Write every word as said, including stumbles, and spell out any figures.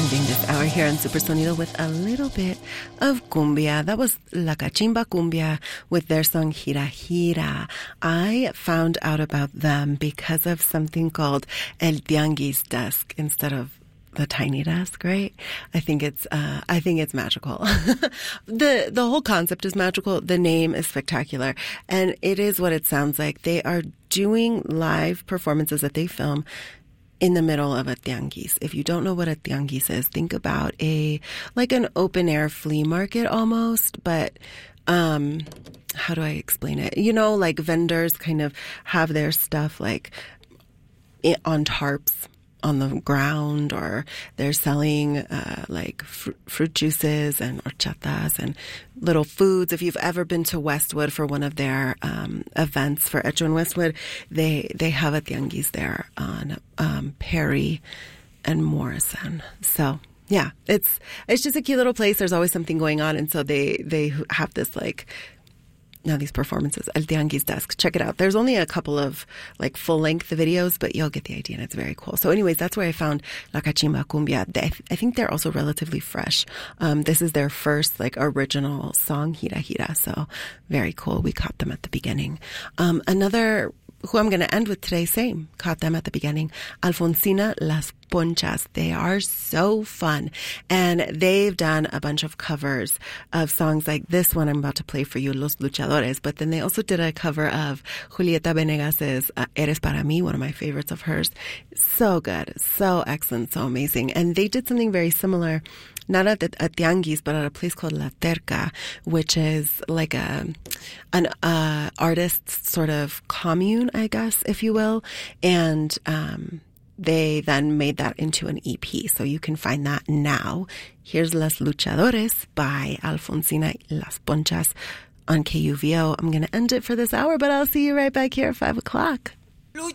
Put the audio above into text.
ending this hour here on Supersonido with a little bit of cumbia. That was La Cachimba Cumbia with their song Gira Gira. I found out about them because of something called El Tianguis Desk instead of the Tiny Desk, right? I think it's, uh, I think it's magical. the, the whole concept is magical. The name is spectacular. And it is what it sounds like. They are doing live performances that they film in the middle of a tianguis. If you don't know what a tianguis is, think about a, like an open air flea market almost, but, um, how do I explain it? You know, like vendors kind of have their stuff like on tarps on the ground, or they're selling uh, like fr- fruit juices and horchatas and little foods. If you've ever been to Westwood for one of their um, events for Hecho en Westwood, they they have a tianguis there on um, Perry and Morrison. So yeah, it's it's just a cute little place. There's always something going on, and so they they have this like. Now these performances, El Tianguis Desk. Check it out. There's only a couple of like full length videos, but you'll get the idea, and it's very cool. So anyways, that's where I found La Cachimba Cumbia. They, I think they're also relatively fresh. Um, this is their first like original song, Gira Gira. So very cool. We caught them at the beginning. Um, another who I'm going to end with today, same. Caught them at the beginning. Alfonsina Las Ponchas. They are so fun. And they've done a bunch of covers of songs like this one I'm about to play for you, Los Luchadores. But then they also did a cover of Julieta Venegas's uh, Eres Para Mí, one of my favorites of hers. So good. So excellent. So amazing. And they did something very similar, not at, the, at Tianguis, but at a place called La Terca, which is like a an uh, artist's sort of commune, I guess, if you will. And um, they then made that into an E P. So you can find that now. Here's Los Luchadores by Alfonsina Las Ponchas on K U V O. I'm going to end it for this hour, but I'll see you right back here at five o'clock.